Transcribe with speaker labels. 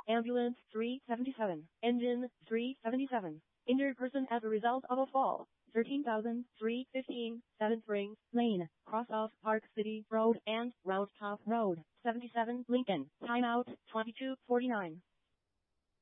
Speaker 1: Ambulance 377. Engine 377. Injured person as a result of a fall. 13,315 Seven Springs Lane, cross off Park City Road and Round Top Road. 77 Lincoln. Timeout 22:49.